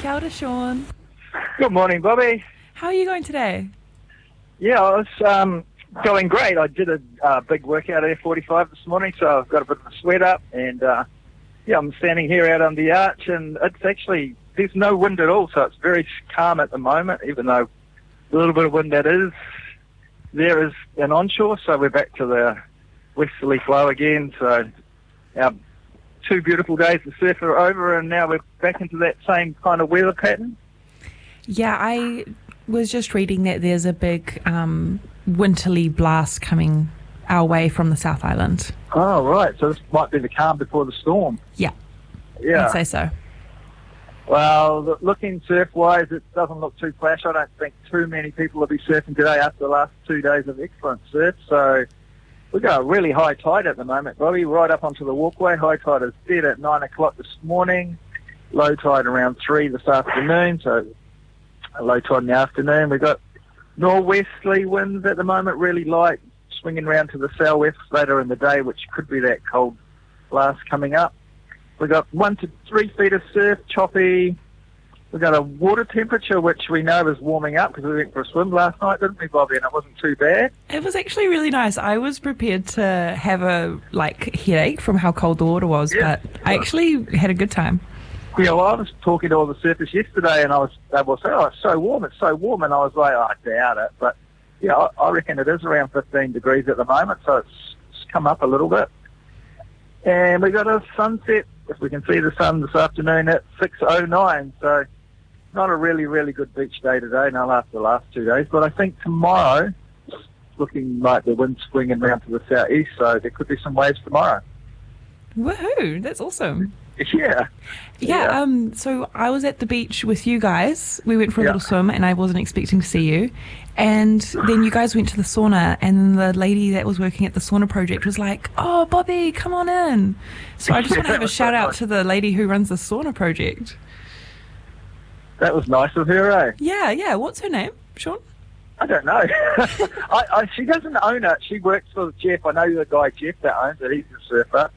Kia ora, Sean. Good morning, Bobby. How are you going today? Yeah, I was going great. I did a big workout at F45 this morning, so I've got a bit of a sweat up, and I'm standing here out on the arch, and it's actually, there's no wind at all, so it's very calm at the moment, even though the little bit of wind that is there is an onshore, so we're back to the westerly flow again. So our 2 beautiful days of surf are over, and now we're back into that same kind of weather pattern. Yeah, I was just reading that there's a big winterly blast coming our way from the South Island. Oh, right. So this might be the calm before the storm. Yeah. Yeah. I'd say so. Well, looking surf-wise, it doesn't look too flash. I don't think too many people will be surfing today after the last 2 days of excellent surf. So we've got a really high tide at the moment, Bobby, right up onto the walkway. High tide is dead at 9 o'clock this morning. Low tide around 3 this afternoon, so a low tide in the afternoon. We've got northwesterly winds at the moment, really light, swinging round to the southwest later in the day, which could be that cold blast coming up. We've got 1 to 3 feet of surf, choppy. We've got a water temperature, which we know is warming up because we went for a swim last night, didn't we, Bobby? And it wasn't too bad. It was actually really nice. I was prepared to have a headache from how cold the water was, but I actually had a good time. Yeah, well, I was talking to all the surfers yesterday, and they were saying, "Oh, it's so warm, it's so warm," and I was like, I doubt it, but yeah, I reckon it is around 15 degrees at the moment, so it's come up a little bit. And we got a sunset, if we can see the sun this afternoon, at 6:09, so not a really, really good beach day today, not after the last 2 days, but I think tomorrow, it's looking like the wind's swinging around to the southeast, so there could be some waves tomorrow. Woohoo, that's awesome. Yeah. So I was at the beach with you guys. We went for a little swim, and I wasn't expecting to see you. And then you guys went to the sauna, and the lady that was working at the sauna project was like, "Oh, Bobby, come on in." So I just want to have a shout out to the lady who runs the sauna project. That was nice of her, eh? Yeah. What's her name, Sean? I don't know. She doesn't own it. She works for Jeff. I know the guy Jeff that owns it. He's a surfer.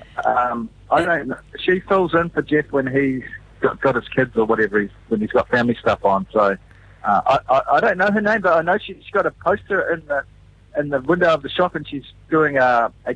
I don't know. She fills in for Jeff when he's got his kids or whatever, when he's got family stuff on. So I don't know her name, but I know she's got a poster in the window of the shop, and she's doing a